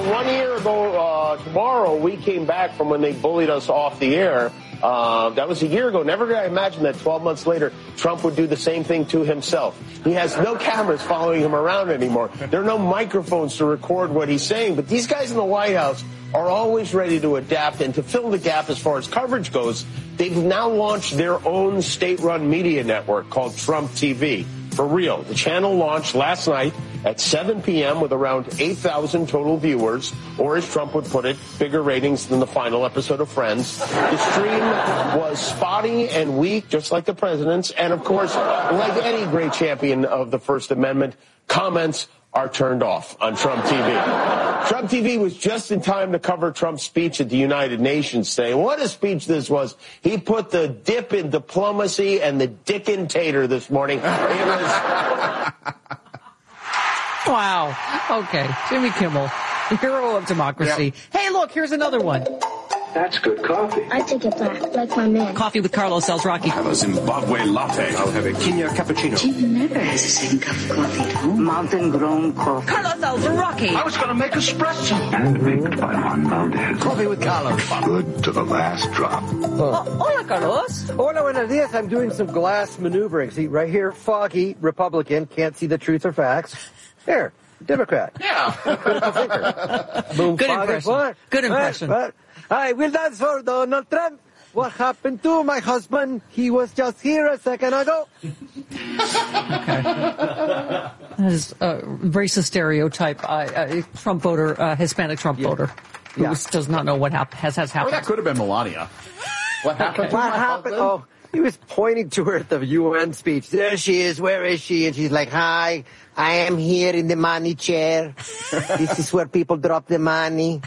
1 year ago tomorrow, we came back from when they bullied us off the air. That was a year ago. Never did I imagine that 12 months later, Trump would do the same thing to himself. He has no cameras following him around anymore. There are no microphones to record what he's saying. But these guys in the White House are always ready to adapt and to fill the gap as far as coverage goes. They've now launched their own state-run media network called Trump TV. For real. The channel launched last night at 7 p.m. with around 8,000 total viewers, or as Trump would put it, bigger ratings than the final episode of Friends. The stream was spotty and weak, just like the president's. And, of course, like any great champion of the First Amendment, comments are turned off on Trump TV. Trump TV was just in time to cover Trump's speech at the United Nations, saying what a speech this was. He put the dip in diplomacy and the dick-in-tater this morning. It was... Wow. Okay. Jimmy Kimmel, hero of democracy. Yeah. Hey, look, here's another one. That's good coffee. I take it black, like my man. Coffee with Carlos Alzraki. Have a Zimbabwe latte. I'll have a Kenya cappuccino. Jim never has a second cup of coffee at home. Mountain-grown coffee. Carlos Alzraki. I was going to make espresso. Handmade by Juan Valdez. Coffee with Carlos. Good to the last drop. Hola, Carlos. Hola, buenos dias. I'm doing some glass maneuvering. See, right here, foggy, Republican, can't see the truth or facts. There, Democrat. Yeah. Boom, Good foggy, impression. what? Good impression. What? I will dance for Donald Trump. What happened to my husband? He was just here a second ago. Okay. That is a racist stereotype. Trump voter, Hispanic Trump voter, who does not know what has happened. Or that could have been Melania. What happened? What happened? Oh, he was pointing to her at the UN speech. There she is. Where is she? And she's like, hi, I am here in the money chair. This is where people drop the money.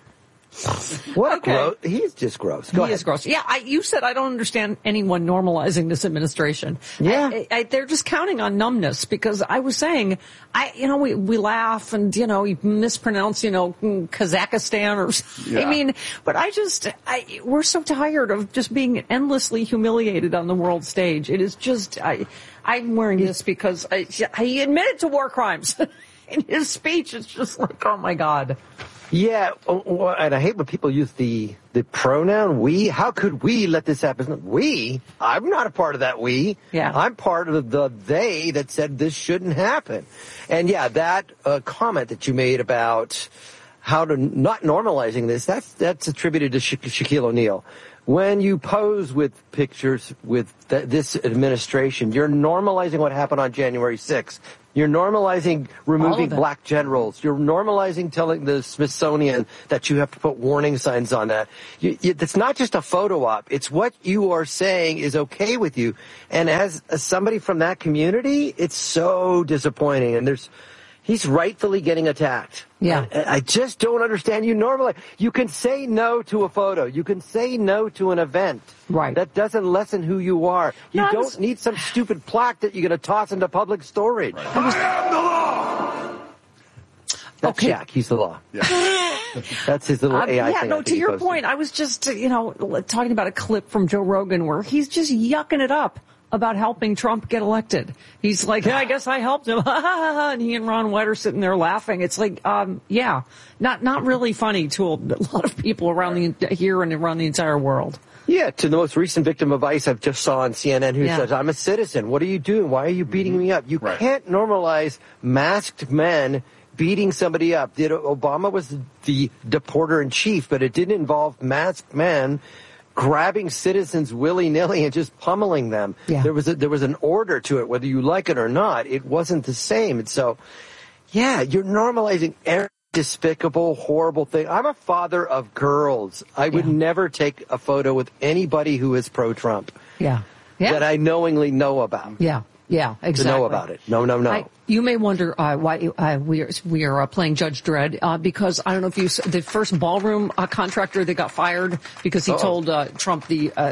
What a gross. He's just gross. Go ahead. Is gross. Yeah, you said I don't understand anyone normalizing this administration. Yeah. They're just counting on numbness because I was saying, we laugh and, you mispronounce, Kazakhstan or, I mean, but we're so tired of just being endlessly humiliated on the world stage. It is just, I'm wearing this because he admitted to war crimes in his speech. It's just like, oh my God. Yeah, and I hate when people use the pronoun we. How could we let this happen? We? I'm not a part of that we. Yeah. I'm part of the they that said this shouldn't happen. And yeah, that comment that you made about how to not normalizing this, that's attributed to Shaquille O'Neal. When you pose with pictures with this administration, you're normalizing what happened on January 6th. You're normalizing removing black generals. You're normalizing telling the Smithsonian that you have to put warning signs on that. It's not just a photo op. It's what you are saying is okay with you. And as somebody from that community, it's so disappointing. And he's rightfully getting attacked. Yeah. I just don't understand. You can say no to a photo. You can say no to an event. Right. That doesn't lessen who you are. You don't need some stupid plaque that you're going to toss into public storage. Right. I am the law! That's Jack. He's the law. Yeah. That's his little AI thing. Yeah, no, to your point, I was just, talking about a clip from Joe Rogan where he's just yucking it up about helping Trump get elected. He's like, I guess I helped him. And he and Ron White are sitting there laughing. It's like, not really funny to a lot of people around here and around the entire world. Yeah, to the most recent victim of ICE I just saw on CNN who says, I'm a citizen. What are you doing? Why are you beating me up? You can't normalize masked men beating somebody up. Obama was the deporter in chief, but it didn't involve masked men grabbing citizens willy-nilly and just pummeling them. Yeah. There was an order to it, whether you like it or not. It wasn't the same. And so, you're normalizing every despicable, horrible thing. I'm a father of girls. I would never take a photo with anybody who is pro-Trump. Yeah. That I knowingly know about. Yeah. Yeah, exactly. To know about it. No. You may wonder why we are playing Judge Dredd because I don't know if the first ballroom contractor that got fired because he told Trump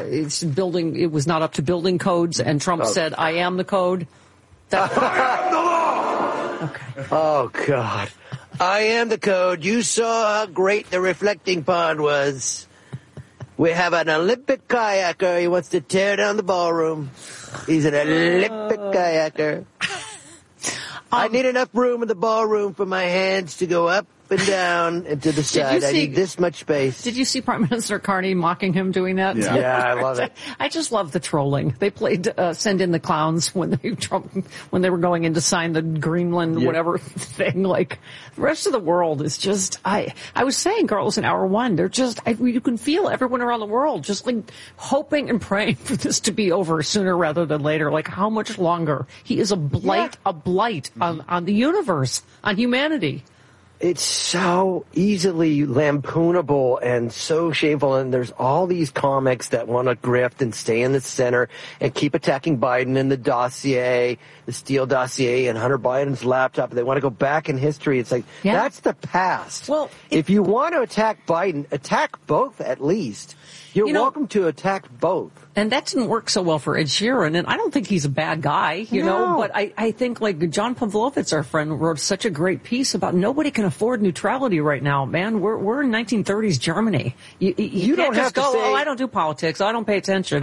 it was not up to building codes, and Trump said, "I am the code." I am the law. Okay. Oh God, I am the code. You saw how great the reflecting pond was. We have an Olympic kayaker. He wants to tear down the ballroom. He's an Olympic kayaker. I need enough room in the ballroom for my hands to go up and down and to the side. I need this much space. Did you see Prime Minister Carney mocking him doing that? Yeah, I love it. I just love the trolling. They played Send in the Clowns when they were going in to sign the Greenland whatever thing. Like, the rest of the world is just, I was saying, girls, in hour one, they're just, you can feel everyone around the world just like hoping and praying for this to be over sooner rather than later. Like, how much longer? He is a blight on the universe, on humanity. It's so easily lampoonable and so shameful, and there's all these comics that want to grift and stay in the center and keep attacking Biden and the dossier, the Steele dossier, and Hunter Biden's laptop. They want to go back in history. It's like, that's the past. Well, if you want to attack Biden, attack both at least. You're welcome to attack both. And that didn't work so well for Ed Sheeran, and I don't think he's a bad guy, you know, but I think, like, John Pavlovitz, our friend, wrote such a great piece about nobody can afford neutrality right now, man. We're in 1930s Germany. You don't can't have just to go, say, I don't do politics, I don't pay attention,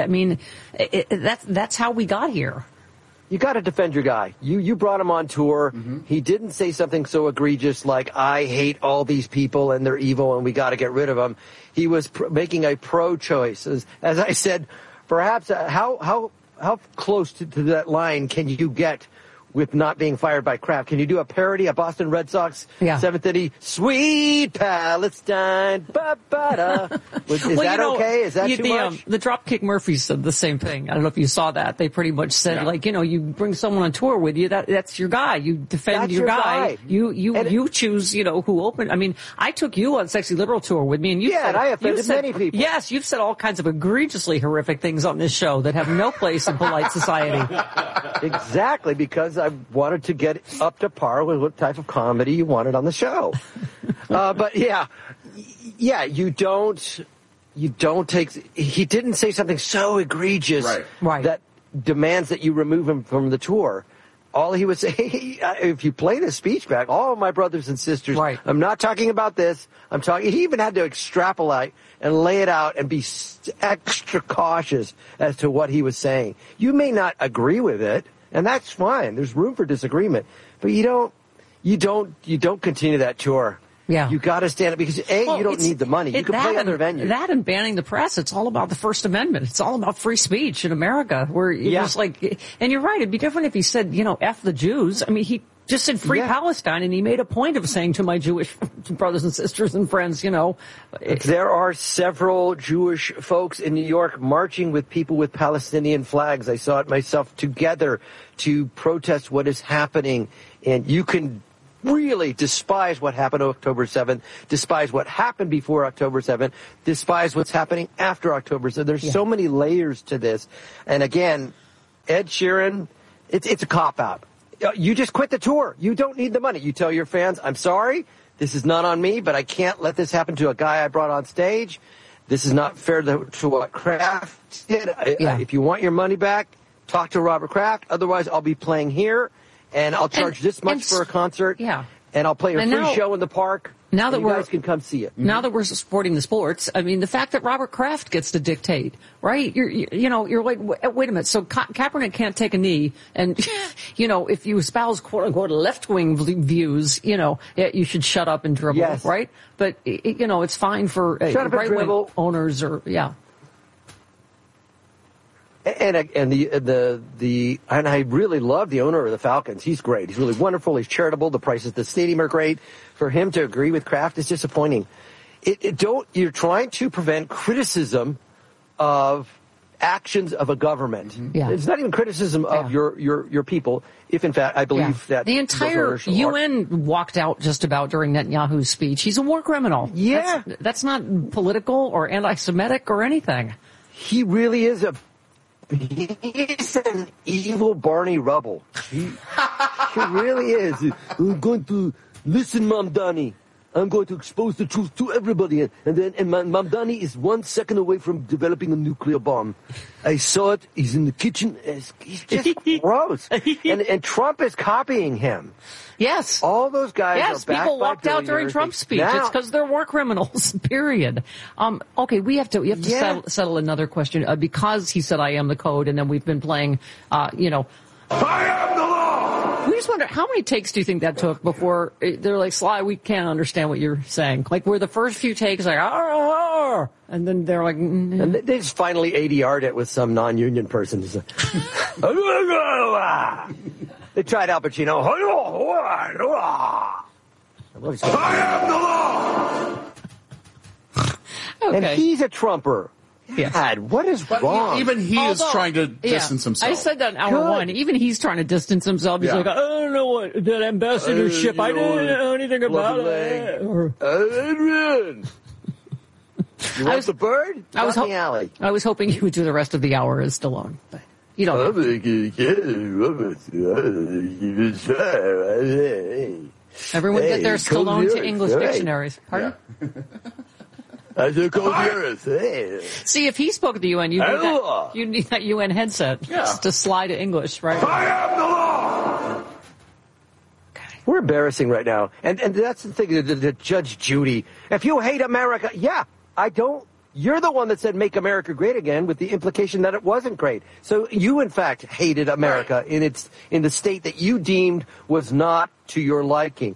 that's how we got here. You got to defend your guy. You brought him on tour. Mm-hmm. He didn't say something so egregious like, I hate all these people and they're evil and we got to get rid of them. He was making a pro-choice. As I said, perhaps how close to that line can you get with not being fired by Kraft? Can you do a parody of Boston Red Sox 7th inning? Sweet Palestine, ba-ba-da. Is that okay? Is that too much? The Dropkick Murphys said the same thing. I don't know if you saw that. They pretty much said, like, you know, you bring someone on tour with you, that's your guy. You defend your guy. You choose, you know, who opened. I mean, I took you on Sexy Liberal tour with me, and and I offended many people. Yes, you've said all kinds of egregiously horrific things on this show that have no place in polite society. Exactly, because I wanted to get up to par with what type of comedy you wanted on the show. But you don't take, he didn't say something so egregious that demands that you remove him from the tour. All he would say, if you play the speech back, all my brothers and sisters, I'm not talking about this. He even had to extrapolate and lay it out and be extra cautious as to what he was saying. You may not agree with it, and that's fine. There's room for disagreement, but you don't continue that tour. Yeah. You got to stand up because you don't need the money. You can play other venues. That and banning the press, it's all about the First Amendment. It's all about free speech in America where you're just like, and you're right. It'd be different if he said, you know, F the Jews. I mean, he just said free Palestine, and he made a point of saying to my Jewish brothers and sisters and friends, you know. There are several Jewish folks in New York marching with people with Palestinian flags. I saw it myself, together to protest what is happening. And you can really despise what happened on October 7th, despise what happened before October 7th, despise what's happening after October 7th. There's so many layers to this. And again, Ed Sheeran, it's a cop-out. You just quit the tour. You don't need the money. You tell your fans, I'm sorry, this is not on me, but I can't let this happen to a guy I brought on stage. This is not fair to what Kraft did. If you want your money back, talk to Robert Kraft. Otherwise, I'll be playing here. And I'll charge this much for a concert. Yeah. And I'll play a free show in the park. Now that you guys can come see it. Now that we're supporting the sports, I mean, the fact that Robert Kraft gets to dictate, right? You're like, wait a minute. So Kaepernick can't take a knee, and you know, if you espouse quote unquote left-wing views, you know, you should shut up and dribble, right? But you know, it's fine for right-wing owners or And I really love the owner of the Falcons. He's great. He's really wonderful. He's charitable. The prices at the stadium are great. For him to agree with Kraft is disappointing. You're trying to prevent criticism of actions of a government. Yeah. It's not even criticism of your people. If in fact I believe that the entire UN walked out just about during Netanyahu's speech. He's a war criminal. Yeah, that's not political or anti-Semitic or anything. He really is He's an evil Barney Rubble. He really is. I'm going to listen, Mamdani. I'm going to expose the truth to everybody. And Mamdani is 1 second away from developing a nuclear bomb. I saw it. He's in the kitchen. He's just gross. And Trump is copying him. Yes. All those guys are backed people walked out during Trump's speech. It's because they're war criminals, period. Okay, we have to settle another question. Because he said, I am the code, and then we've been playing, I am the law! We just wonder, how many takes do you think that took before they're like, Sly, we can't understand what you're saying? Like, were the first few takes like, arr, and then they're like, and they just finally ADR'd it with some non-union person. They tried Al Pacino. I am the law! okay. And he's a Trumper. Yes. God, what is But wrong? even he is trying to distance himself. I said that in hour one. Even he's trying to distance himself. He's like, I don't know what that ambassadorship. I didn't know anything about it. Adrian, you want the bird? I was hoping you would do the rest of the hour as Stallone. But you don't. Everyone get their Stallone to English dictionaries. Pardon? Yeah. See, if he spoke to the UN, you need that UN headset to slide to English, right? I am the law! We're embarrassing right now. And that's the thing, the Judge Judy. If you hate America, I don't. You're the one that said make America great again with the implication that it wasn't great. So you, in fact, hated America in the state that you deemed was not to your liking.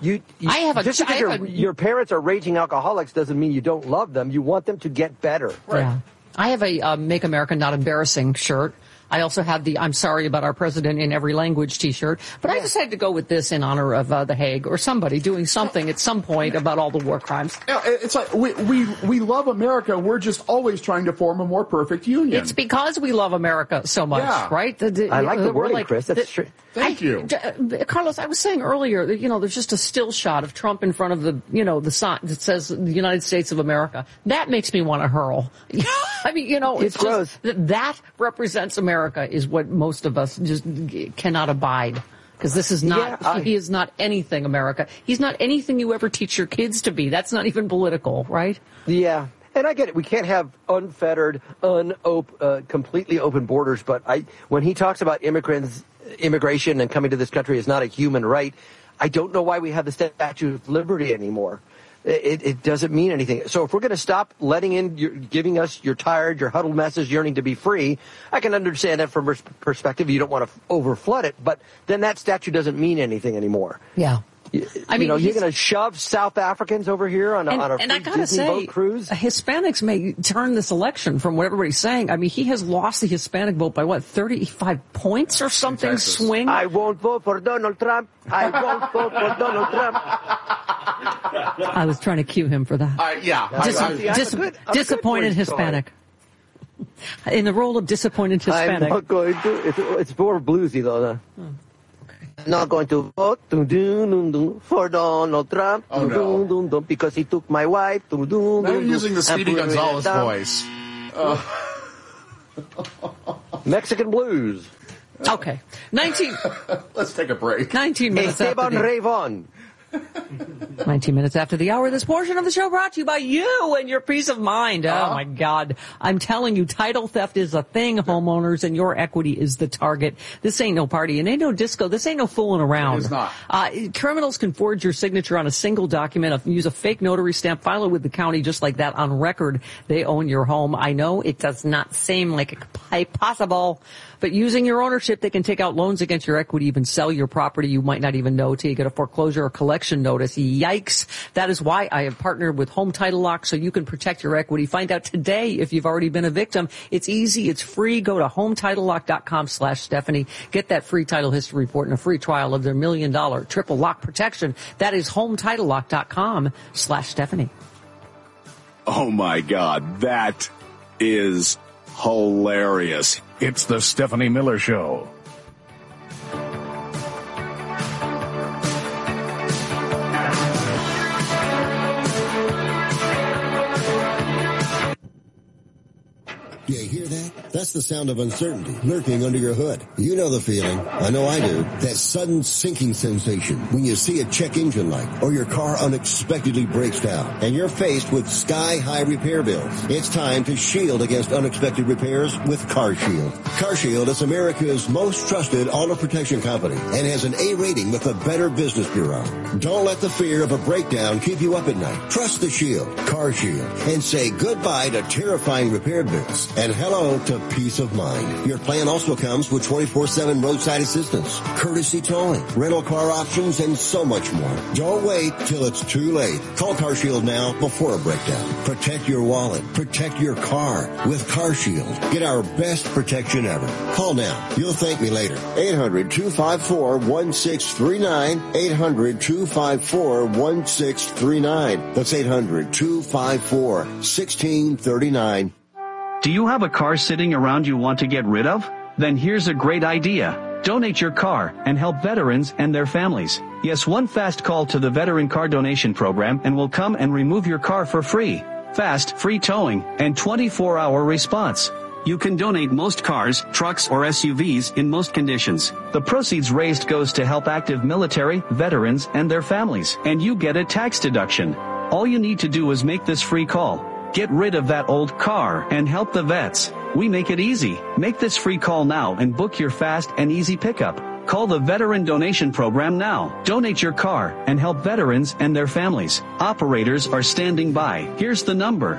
Your parents are raging alcoholics doesn't mean you don't love them. You want them to get better. Right. Yeah. I have a Make America Not Embarrassing shirt. I also have the I'm sorry about our president in every language t-shirt. But I decided to go with this in honor of The Hague or somebody doing something at some point about all the war crimes. Yeah, it's like we love America. We're just always trying to form a more perfect union. It's because we love America so much, right? I like the wording, Chris. That's true. Thank you. Carlos, I was saying earlier that, there's just a still shot of Trump in front of the sign that says the United States of America. That makes me want to hurl. I mean, it's gross. That represents America is what most of us just cannot abide. Because this is not, he is not anything America. He's not anything you ever teach your kids to be. That's not even political, right? Yeah. And I get it. We can't have unfettered, completely open borders. But when he talks about immigration and coming to this country is not a human right, I don't know why we have the Statue of Liberty anymore. It doesn't mean anything. So if we're going to stop giving us your tired, your huddled masses yearning to be free, I can understand that from perspective. You don't want to overflood it, but then that statue doesn't mean anything anymore. Yeah. You're going to shove South Africans over here on a free Disney boat cruise? Hispanics may turn this election from what everybody's saying. I mean, he has lost the Hispanic vote by 35 points or something swing? I won't vote for Donald Trump. I won't vote for Donald Trump. I was trying to cue him for that. Disappointed Hispanic. In the role of disappointed Hispanic. I'm not going to. It's more bluesy, though. Not going to vote for Donald Trump because he took my wife. Now you're using the Speedy Gonzalez voice. Mexican blues. Okay. Let's take a break. 19 minutes Esteban Rayvon. 19 minutes after the hour, this portion of the show brought to you by you and your peace of mind. Oh, my God. I'm telling you, title theft is a thing, homeowners, and your equity is the target. This ain't no party and ain't no disco. This ain't no fooling around. It is not. Criminals can forge your signature on a single document, use a fake notary stamp, file it with the county just like that. On record, they own your home. I know it does not seem like it possible, but using your ownership, they can take out loans against your equity, even sell your property you might not even know till you get a foreclosure or collection notice. Yikes. That is why I have partnered with Home Title Lock so you can protect your equity. Find out today if you've already been a victim. It's easy. It's free. Go to HometitleLock.com/Stephanie. Get that free title history report and a free trial of their $1 million triple lock protection. That is HometitleLock.com/Stephanie. Oh my God. That is hilarious. It's the Stephanie Miller Show. You hear that? That's the sound of uncertainty lurking under your hood. You know the feeling. I know I do. That sudden sinking sensation when you see a check engine light or your car unexpectedly breaks down and you're faced with sky-high repair bills. It's time to shield against unexpected repairs with CarShield. CarShield is America's most trusted auto protection company and has an A rating with the Better Business Bureau. Don't let the fear of a breakdown keep you up at night. Trust the Shield, CarShield, and say goodbye to terrifying repair bills and hello to the peace of mind. Your plan also comes with 24/7 roadside assistance, courtesy towing, rental car options, and so much more. Don't wait till it's too late. Call CarShield now before a breakdown. Protect your wallet. Protect your car with CarShield. Get our best protection ever. Call now. You'll thank me later. 800-254-1639. 800-254-1639. That's 800-254-1639. Do you have a car sitting around you want to get rid of? Then here's a great idea. Donate your car and help veterans and their families. Yes, one fast call to the Veteran Car Donation Program and we'll come and remove your car for free. Fast, free towing, and 24-hour response. You can donate most cars, trucks, or SUVs in most conditions. The proceeds raised goes to help active military, veterans, and their families. And you get a tax deduction. All you need to do is make this free call. Get rid of that old car and help the vets. We make it easy. Make this free call now and book your fast and easy pickup. Call the Veteran Donation Program now. Donate your car and help veterans and their families. Operators are standing by. Here's the number.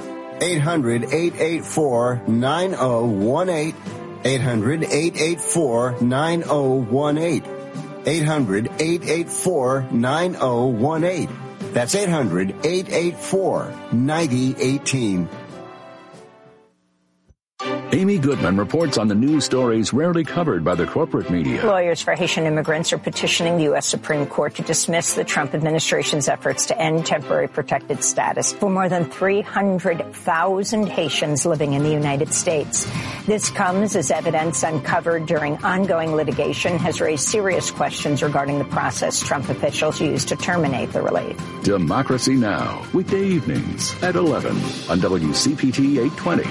800-884-9018. 800-884-9018. 800-884-9018. That's 800-884-9018. Amy Goodman reports on the news stories rarely covered by the corporate media. Lawyers for Haitian immigrants are petitioning the U.S. Supreme Court to dismiss the Trump administration's efforts to end temporary protected status for more than 300,000 Haitians living in the United States. This comes as evidence uncovered during ongoing litigation has raised serious questions regarding the process Trump officials used to terminate the relief. Democracy Now! Weekday evenings at 11 on WCPT 820.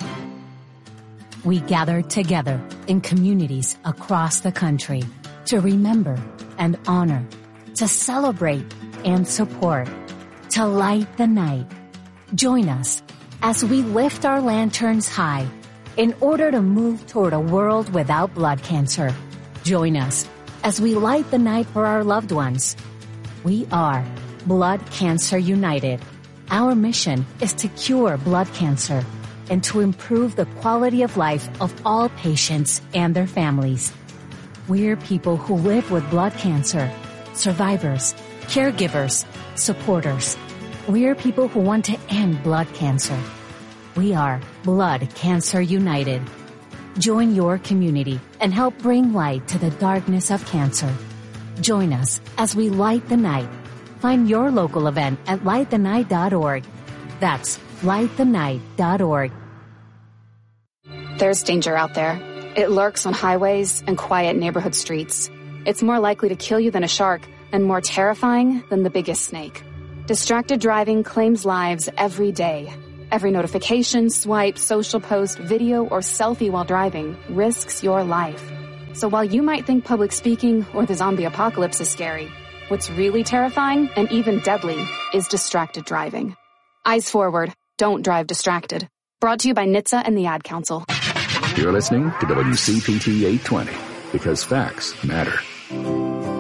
We gather together in communities across the country to remember and honor, to celebrate and support, to light the night. Join us as we lift our lanterns high in order to move toward a world without blood cancer. Join us as we light the night for our loved ones. We are Blood Cancer United. Our mission is to cure blood cancer and to improve the quality of life of all patients and their families. We're people who live with blood cancer, survivors, caregivers, supporters. We're people who want to end blood cancer. We are Blood Cancer United. Join your community and help bring light to the darkness of cancer. Join us as we light the night. Find your local event at lightthenight.org. That's lightthenight.org. There's danger out there. It lurks on highways and quiet neighborhood streets. It's more likely to kill you than a shark and more terrifying than the biggest snake. Distracted driving claims lives every day. Every notification, swipe, social post, video, or selfie while driving risks your life. So while you might think public speaking or the zombie apocalypse is scary, what's really terrifying and even deadly is distracted driving. Eyes forward. Don't drive distracted. Brought to you by NHTSA and the Ad Council. You're listening to WCPT 820 because facts matter.